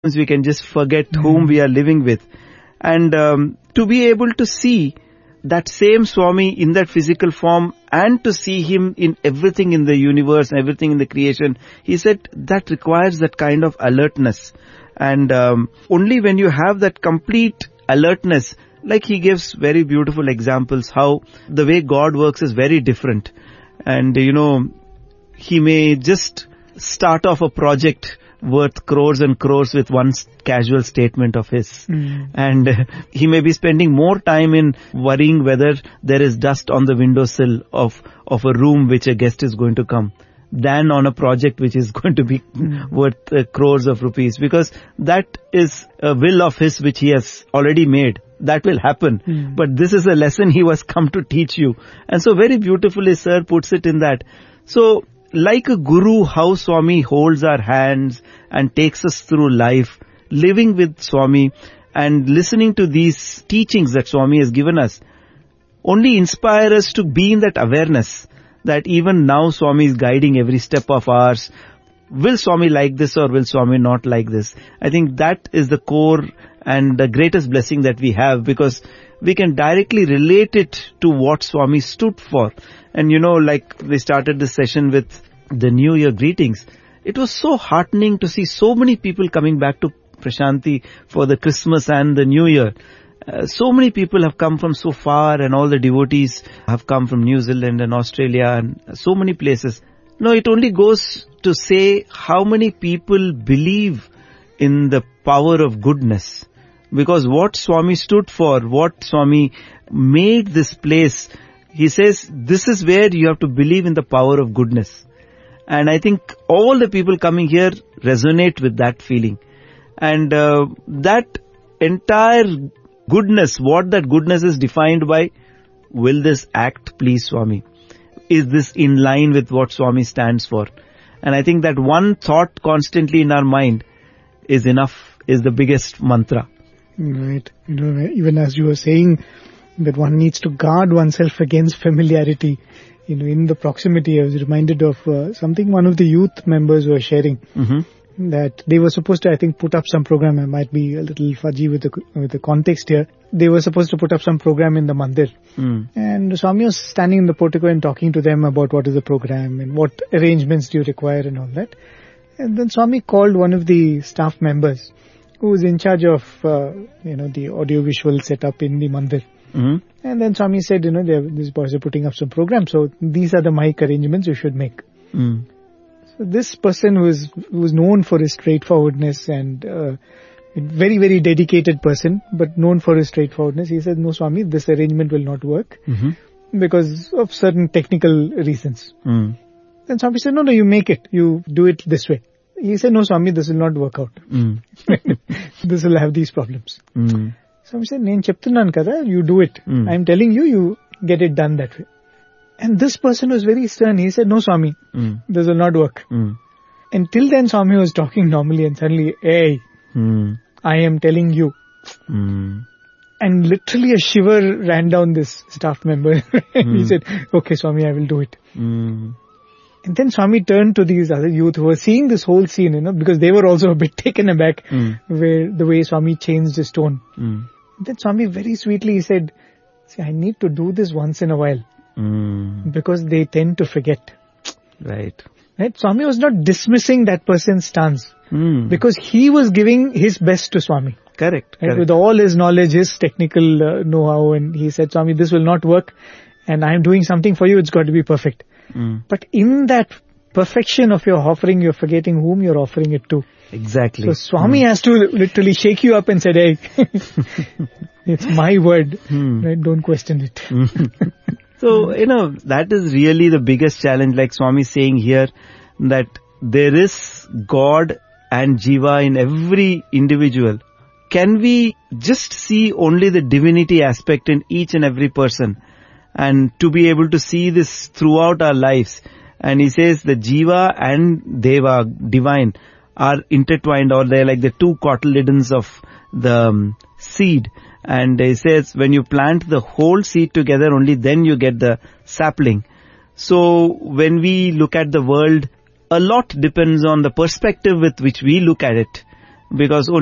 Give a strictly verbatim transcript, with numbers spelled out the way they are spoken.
we can just forget mm. whom we are living with. And um, to be able to see that same Swami in that physical form and to see him in everything in the universe and everything in the creation, he said that requires that kind of alertness. And um, only when you have that complete alertness, like he gives very beautiful examples how the way God works is very different. And you know, he may just start off a project worth crores and crores with one casual statement of his. Mm. And uh, he may be spending more time in worrying whether there is dust on the windowsill of, of a room which a guest is going to come than on a project which is going to be mm. worth uh, crores of rupees, because that is a will of his which he has already made. That will happen. Mm. But this is a lesson he was come to teach you. And so very beautifully Sir puts it in that. So like a guru, how Swami holds our hands and takes us through life, living with Swami and listening to these teachings that Swami has given us, only inspire us to be in that awareness that even now Swami is guiding every step of ours. Will Swami like this or will Swami not like this? I think that is the core and the greatest blessing that we have, because we can directly relate it to what Swami stood for. And you know, like we started this session with the New Year greetings. It was so heartening to see so many people coming back to Prashanti for the Christmas and the New Year. Uh, so many people have come from so far, and all the devotees have come from New Zealand and Australia and so many places. No, it only goes to say how many people believe in the power of goodness. Because what Swami stood for, what Swami made this place, he says, this is where you have to believe in the power of goodness. And I think all the people coming here resonate with that feeling. And uh, that entire goodness, what that goodness is defined by, will this act please Swami? Is this in line with what Swami stands for? And I think that one thought constantly in our mind is enough, is the biggest mantra. Right. You know, even as you were saying that one needs to guard oneself against familiarity. You know, in the proximity, I was reminded of uh, something one of the youth members were sharing. Mm-hmm. That they were supposed to, I think, put up some program. I might be a little fudgy with the with the context here. They were supposed to put up some program in the mandir. Mm. And Swami was standing in the portico and talking to them about what is the program and what arrangements do you require and all that. And then Swami called one of the staff members who was in charge of, uh, you know, the audio-visual setup in the mandir. Mm-hmm. And then Swami said, you know, these boys are putting up some program, so these are the mic arrangements you should make. Mm. So this person who was, who was known for his straightforwardness and uh, very, very dedicated person, but known for his straightforwardness, he said, no Swami, this arrangement will not work mm-hmm. because of certain technical reasons. Mm. Then Swami said, no, no, you make it, you do it this way. He said, no Swami, this will not work out. Mm. This will have these problems. Mm. Swami said, Nen cheptunnan kada, you do it. Mm. I am telling you, you get it done that way. And this person was very stern. He said, no Swami, mm. this will not work. Mm. Until then Swami was talking normally and suddenly, hey, mm. I am telling you. Mm. And literally a shiver ran down this staff member. Mm. He said, okay Swami, I will do it. Mm. And then Swami turned to these other youth who were seeing this whole scene, you know, because they were also a bit taken aback mm. where the way Swami changed his tone. Mm. Then Swami very sweetly he said, see, I need to do this once in a while mm. because they tend to forget. Right. Right. Swami was not dismissing that person's stance mm. because he was giving his best to Swami. Correct. Right? Correct. With all his knowledge, his technical uh, know-how, and he said, Swami, this will not work and I am doing something for you, it's got to be perfect. Mm. But in that perfection of your offering, you're forgetting whom you're offering it to. Exactly. So Swami mm. has to literally shake you up and say, hey, it's my word. Mm. Right? Don't question it. So, you know, that is really the biggest challenge, like Swami is saying here, that there is God and Jiva in every individual. Can we just see only the divinity aspect in each and every person? And to be able to see this throughout our lives. And he says the Jiva and Deva, divine, are intertwined, or they're like the two cotyledons of the um, seed. And he says when you plant the whole seed together, only then you get the sapling. So when we look at the world, a lot depends on the perspective with which we look at it. because